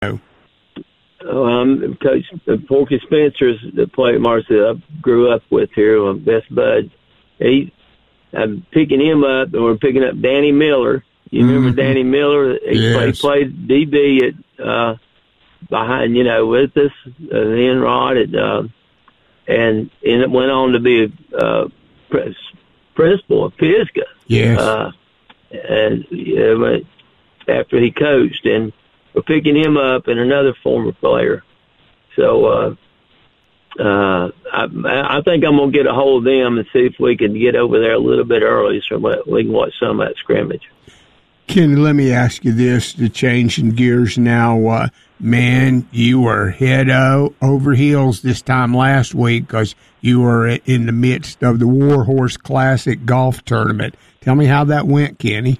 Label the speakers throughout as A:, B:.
A: Coach Porky Spencer's the player Marcel I grew up with here, my best bud. I'm picking him up, and we're picking up Danny Miller. You remember Danny Miller? He played DB at behind, with us, Enrod, and it went on to be a principal at Pisgah.
B: Yes.
A: And after he coached, and we're picking him up and another former player. So I think I'm going to get a hold of them and see if we can get over there a little bit early so we can watch some of that scrimmage.
B: Kenny, let me ask you this to change in gears now. Man, you were head over heels this time last week because you were in the midst of the Warhorse Classic golf tournament. Tell me how that went, Kenny.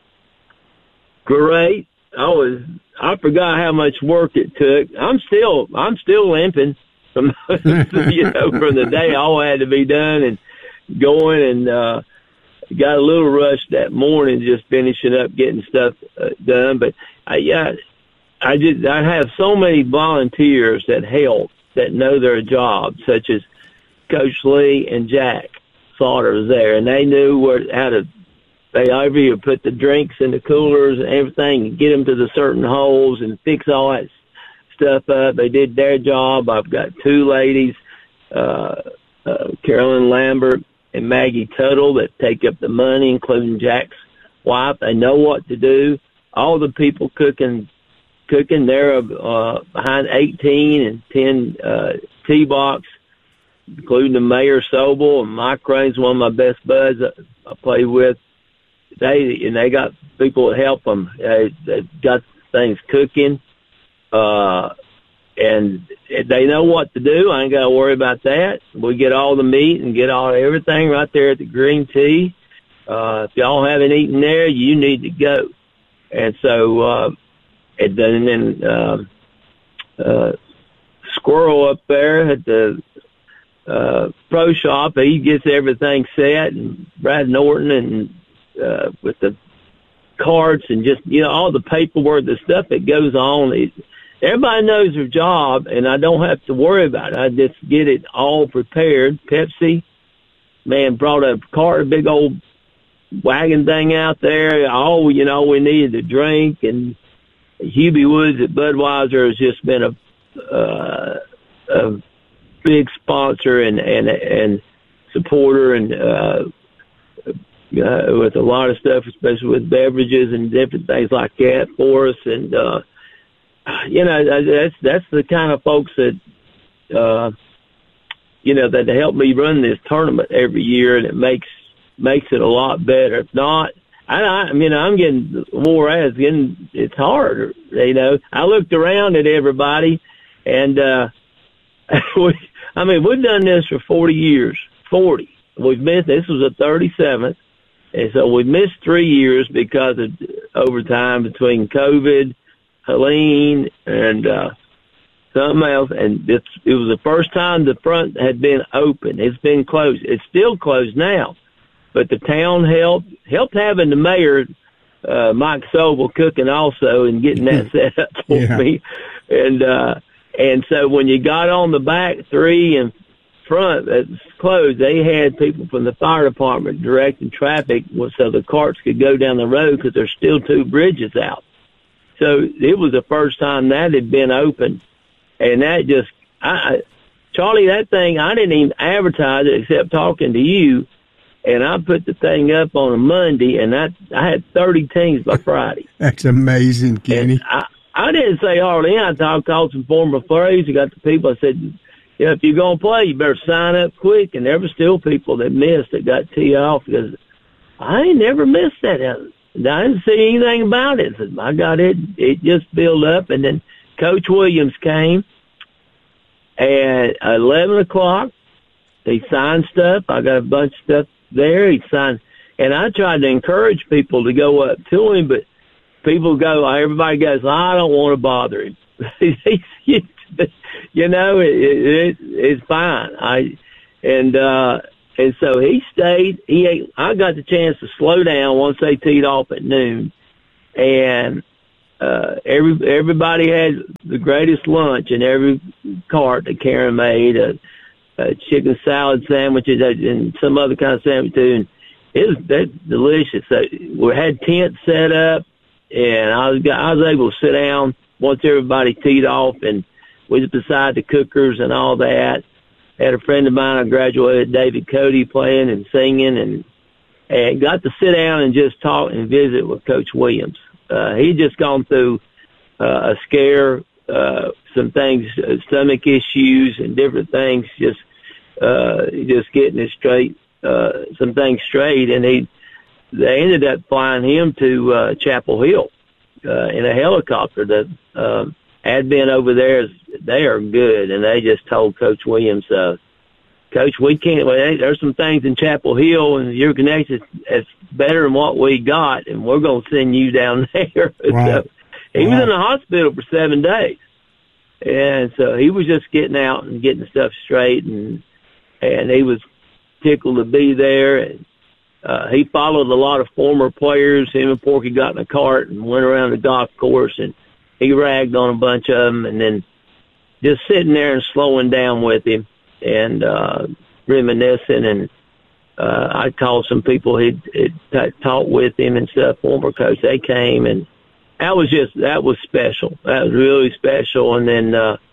A: Great. I forgot how much work it took. I'm still limping from from the day all had to be done and going, and got a little rushed that morning just finishing up getting stuff done. But I have so many volunteers that help, that know their job, such as Coach Lee and Jack Slaughter was there, and they knew how to. They put the drinks in the coolers and everything and get them to the certain holes and fix all that stuff up. They did their job. I've got two ladies, Carolyn Lambert and Maggie Tuttle, that take up the money, including Jack's wife. They know what to do. All the people cooking, they're behind 18 and 10 T-box, including the Mayor Sobel, and Mike Crane's one of my best buds I play with. They got people that help them. They've got things cooking, and they know what to do. I ain't got to worry about that. We get all the meat and get everything right there at the Green Tea. If y'all haven't eaten there, you need to go. And so, Squirrel up there at the pro shop, he gets everything set, and Brad Norton and with the carts and just, all the paperwork, the stuff that goes on. Everybody knows their job, and I don't have to worry about it. I just get it all prepared. Pepsi, man, brought a cart, a big old wagon thing out there. We needed to drink, and Hubie Woods at Budweiser has just been a big sponsor and supporter, and with a lot of stuff, especially with beverages and different things like that for us. And, that's the kind of folks that, that help me run this tournament every year, and it makes it a lot better. If not, I'm getting more as it's harder, I looked around at everybody, and, we've done this for 40 years, 40. We've missed, this was the 37th. And so we missed 3 years because of overtime between COVID, Helene, and something else. And it was the first time the front had been open. It's been closed. It's still closed now. But the town helped having the mayor, Mike Sobel, cooking also and getting that set up for me. And so when you got on the back three and front that was closed, they had people from the fire department directing traffic so the carts could go down the road because there's still two bridges out. So it was the first time that had been open. And that just, Charlie, that thing, I didn't even advertise it except talking to you. And I put the thing up on a Monday, and I had 30 teams by Friday.
B: That's amazing, Kenny.
A: And I didn't say hardly anything. I called some former players. I got the people. I said, if you're going to play, you better sign up quick. And there were still people that missed that got teed off because I ain't never missed that. I didn't see anything about it. I got it. It just built up. And then Coach Williams came at 11 o'clock. He signed stuff. I got a bunch of stuff there. He signed. And I tried to encourage people to go up to him, but everybody goes, I don't want to bother him. It's fine. And so he stayed. I got the chance to slow down once they teed off at noon, and everybody had the greatest lunch in every cart that Karen made, chicken salad sandwiches and some other kind of sandwich too. And that's delicious. So we had tents set up, and I was able to sit down once everybody teed off, and we was beside the cookers and all that. Had a friend of mine, I graduated, David Cody, playing and singing, and got to sit down and just talk and visit with Coach Williams. He'd just gone through a scare, some things, stomach issues and different things, just getting it straight, some things straight. And they ended up flying him to Chapel Hill in a helicopter. That admin over there, they are good, and they just told Coach Williams, Coach, we can't. There's some things in Chapel Hill, and your connection is better than what we got, and we're going to send you down there.
B: Right.
A: So he was in the hospital for 7 days, and so he was just getting out and getting stuff straight, and he was tickled to be there. And he followed a lot of former players. Him and Porky got in a cart and went around the golf course, and he ragged on a bunch of them, and then just sitting there and slowing down with him and reminiscing. And I called some people he'd talked with him and stuff, former coach. They came, and that was special. That was really special. And then,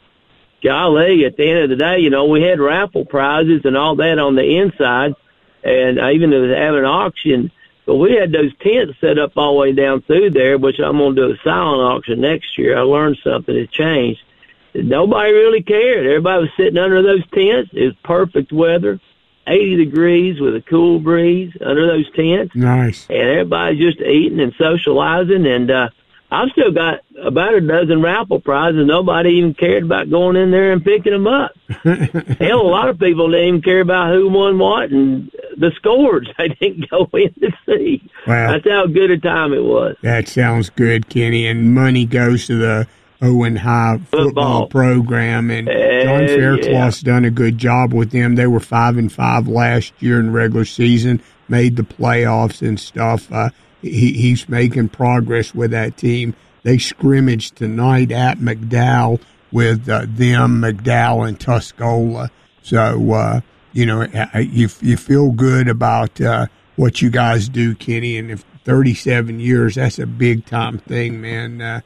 A: golly, at the end of the day, we had raffle prizes and all that on the inside, and I even was having an auction. But we had those tents set up all the way down through there, which I'm going to do a silent auction next year. I learned something. It changed. Nobody really cared. Everybody was sitting under those tents. It was perfect weather, 80 degrees with a cool breeze under those tents.
B: Nice. And
A: everybody's just eating and socializing. And I've still got about a dozen raffle prizes. Nobody even cared about going in there and picking them up. Hell, a lot of people didn't even care about who won what and the scores. They didn't go in to see.
B: Wow.
A: That's how good a time it was.
B: That sounds good, Kenny. And money goes to the Owen High football program, and John Fairclough's done a good job with them. They were 5-5 last year in regular season, made the playoffs and stuff. He's making progress with that team. They scrimmaged tonight at McDowell with them, McDowell, and Tuscola. So, you feel good about what you guys do, Kenny. And if 37 years, that's a big-time thing, man.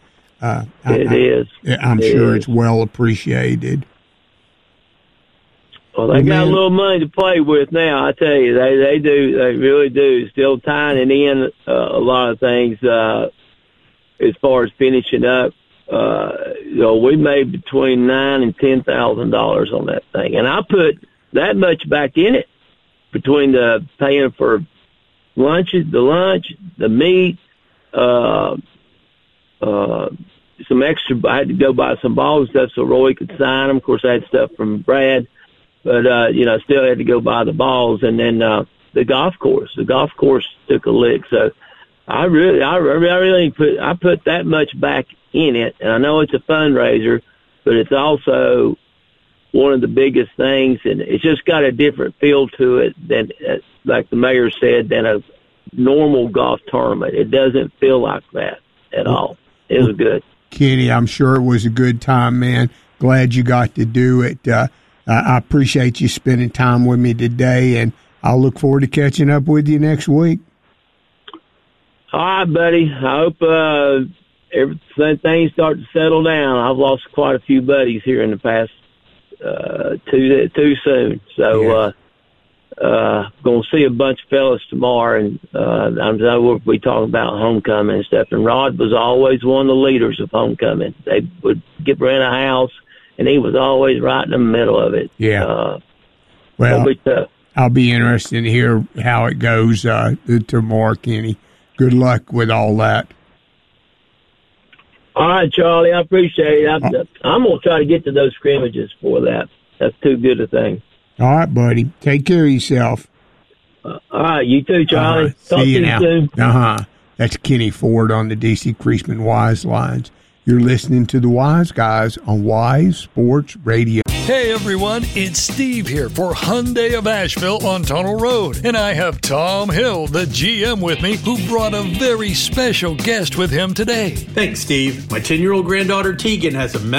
A: It is.
B: I'm sure it's well appreciated.
A: Well, they got a little money to play with now. I tell you, they do. They really do. Still tying it in a lot of things as far as finishing up. We made between $9,000 and $10,000 on that thing, and I put that much back in it between the paying for lunches, the lunch, the meat. Some extra, I had to go buy some balls and stuff so Roy could sign them. Of course, I had stuff from Brad, but, still had to go buy the balls. And then, the golf course took a lick. So I put that much back in it. And I know it's a fundraiser, but it's also one of the biggest things. And it's just got a different feel to it than, like the mayor said, than a normal golf tournament. It doesn't feel like that at all. It was good.
B: Kenny, I'm sure it was a good time, man. Glad you got to do it. I appreciate you spending time with me today, and I'll look forward to catching up with you next week.
A: All right, buddy. I hope things start to settle down. I've lost quite a few buddies here in the past too soon. So going to see a bunch of fellas tomorrow, and we'll be talking about homecoming and stuff. And Rod was always one of the leaders of homecoming. They would get rent a house, and he was always right in the middle of it.
B: Yeah. I'll be interested to hear how it goes tomorrow, Kenny. Good luck with all that.
A: All right, Charlie, I appreciate it. I'm going to try to get to those scrimmages for that. That's too good a thing.
B: All right, buddy. Take care of yourself.
A: All right, you too, Charlie. Talk
B: See you now.
A: Soon.
B: That's Kenny Ford on the DC Creasman Wise Lines. You're listening to the Wise Guys on Wise Sports Radio.
C: Hey everyone, it's Steve here for Hyundai of Asheville on Tunnel Road, and I have Tom Hill, the GM, with me, who brought a very special guest with him today.
D: Thanks, Steve. My 10-year-old granddaughter Tegan has a